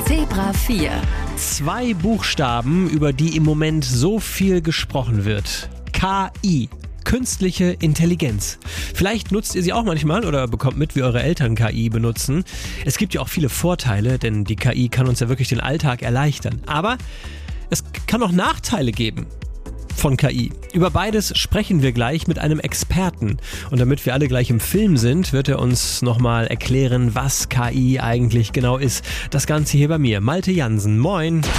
Zebra 4. 2 Buchstaben, über die im Moment so viel gesprochen wird. KI. Künstliche Intelligenz. Vielleicht nutzt ihr sie auch manchmal oder bekommt mit, wie eure Eltern KI benutzen. Es gibt ja auch viele Vorteile, denn die KI kann uns ja wirklich den Alltag erleichtern. Aber es kann auch Nachteile geben von KI. Über beides sprechen wir gleich mit einem Experten. Und damit wir alle gleich im Film sind, wird er uns nochmal erklären, was KI eigentlich genau ist. Das Ganze hier bei mir, Malte Jansen. Moin!